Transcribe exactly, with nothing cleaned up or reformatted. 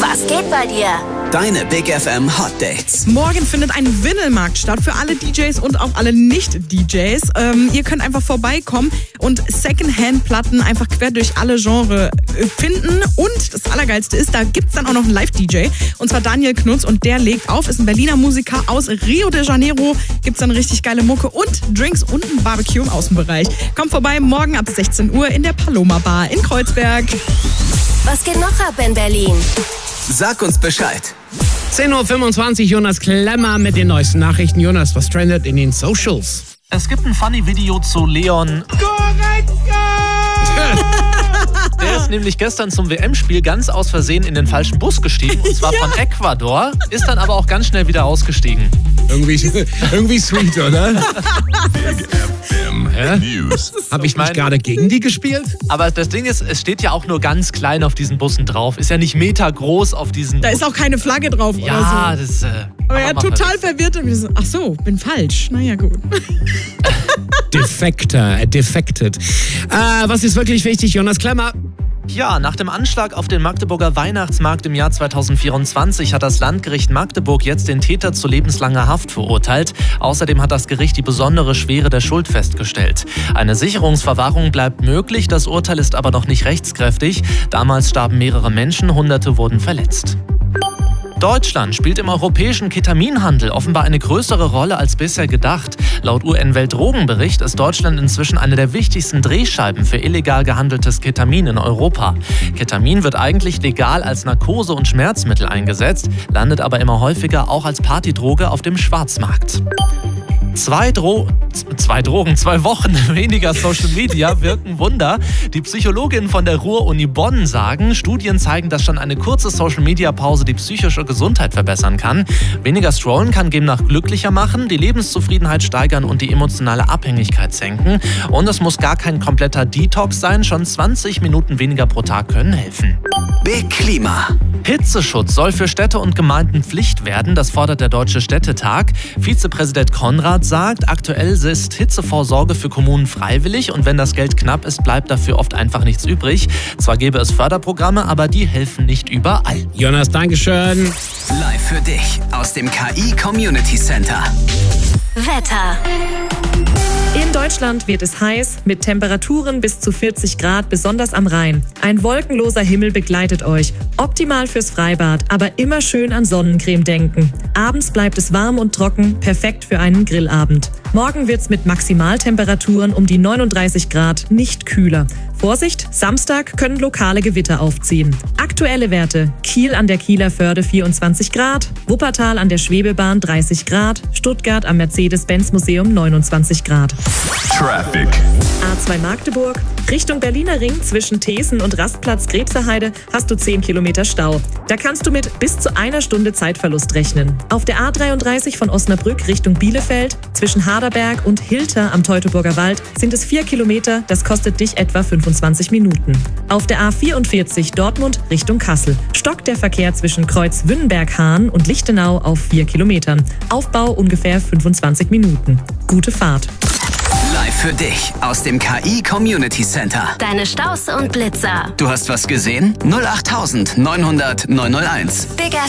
Was geht bei dir? Deine Big F M Hot Dates. Morgen findet ein Vinylmarkt statt für alle D Js und auch alle Nicht-D Js. Ähm, ihr könnt einfach vorbeikommen und Secondhand-Platten einfach quer durch alle Genres finden. Und das Allergeilste ist, da gibt's dann auch noch einen Live-D J. Und zwar Daniel Knutz, und der legt auf. Ist ein Berliner Musiker aus Rio de Janeiro. Gibt's dann richtig geile Mucke und Drinks und ein Barbecue im Außenbereich. Kommt vorbei morgen ab sechzehn Uhr in der Paloma Bar in Kreuzberg. Was geht noch ab in Berlin? Sag uns Bescheid. zehn Uhr fünfundzwanzig, Jonas Klemmer mit den neuesten Nachrichten. Jonas, was trendet in den Socials? Es gibt ein Funny-Video zu Leon Goretzka. Der ist nämlich gestern zum W M-Spiel ganz aus Versehen in den falschen Bus gestiegen. Und zwar ja. von Ecuador. Ist dann aber auch ganz schnell wieder ausgestiegen. Irgendwie, irgendwie sweet, oder? Big F M News. Habe ich nicht gerade gegen die gespielt? Aber das Ding ist, es steht ja auch nur ganz klein auf diesen Bussen drauf. Ist ja nicht metergroß auf diesen... Da ist auch keine Flagge drauf ja, oder so. das... Äh, aber er hat total verwirrt und so, ach so, bin falsch. Naja, gut. Defekter, äh, defected. Äh, was ist wirklich wichtig, Jonas Klemmer? Ja, nach dem Anschlag auf den Magdeburger Weihnachtsmarkt im Jahr zweitausendvierundzwanzig hat das Landgericht Magdeburg jetzt den Täter zu lebenslanger Haft verurteilt. Außerdem hat das Gericht die besondere Schwere der Schuld festgestellt. Eine Sicherungsverwahrung bleibt möglich, das Urteil ist aber noch nicht rechtskräftig. Damals starben mehrere Menschen, Hunderte wurden verletzt. Deutschland spielt im europäischen Ketaminhandel offenbar eine größere Rolle als bisher gedacht. Laut U N-Weltdrogenbericht ist Deutschland inzwischen eine der wichtigsten Drehscheiben für illegal gehandeltes Ketamin in Europa. Ketamin wird eigentlich legal als Narkose- und Schmerzmittel eingesetzt, landet aber immer häufiger auch als Partydroge auf dem Schwarzmarkt. Zwei, Dro- zwei Drogen, zwei Wochen weniger Social Media wirken Wunder. Die Psychologinnen von der Ruhr-Uni Bonn sagen, Studien zeigen, dass schon eine kurze Social-Media-Pause die psychische Gesundheit verbessern kann. Weniger Scrollen kann demnach glücklicher machen, die Lebenszufriedenheit steigern und die emotionale Abhängigkeit senken. Und es muss gar kein kompletter Detox sein, schon zwanzig Minuten weniger pro Tag können helfen. Big Klima. Hitzeschutz soll für Städte und Gemeinden Pflicht werden, das fordert der Deutsche Städtetag. Vizepräsident Konrad sagt, aktuell ist Hitzevorsorge für Kommunen freiwillig und wenn das Geld knapp ist, bleibt dafür oft einfach nichts übrig. Zwar gäbe es Förderprogramme, aber die helfen nicht überall. Jonas, Dankeschön. Live für dich aus dem K I Community Center. Wetter. In Deutschland wird es heiß, mit Temperaturen bis zu vierzig Grad, besonders am Rhein. Ein wolkenloser Himmel begleitet euch. Optimal fürs Freibad, aber immer schön an Sonnencreme denken. Abends bleibt es warm und trocken, perfekt für einen Grillabend. Morgen wird's mit Maximaltemperaturen um die neununddreißig Grad, nicht kühler. Vorsicht, Samstag können lokale Gewitter aufziehen. Aktuelle Werte: Kiel an der Kieler Förde vierundzwanzig Grad, Wuppertal an der Schwebebahn dreißig Grad, Stuttgart am Mercedes-Benz-Museum neunundzwanzig Grad. Traffic. A zwei Magdeburg, Richtung Berliner Ring zwischen Thesen und Rastplatz Krebserheide hast du zehn Kilometer Stau. Da kannst du mit bis zu einer Stunde Zeitverlust rechnen. Auf der A dreiunddreißig von Osnabrück Richtung Bielefeld zwischen Harderberg und Hilter am Teutoburger Wald sind es vier Kilometer, das kostet dich etwa fünfundzwanzig Minuten. Auf der A vierundvierzig Dortmund Richtung Kassel stockt der Verkehr zwischen Kreuz Wünnenberg-Hahn und Lichtenau auf vier Kilometern. Aufbau ungefähr fünfundzwanzig Minuten. Gute Fahrt. Live für dich aus dem K I Community Center. Deine Staus und Blitzer. Du hast was gesehen? null acht neunhundert neunhunderteins. Big F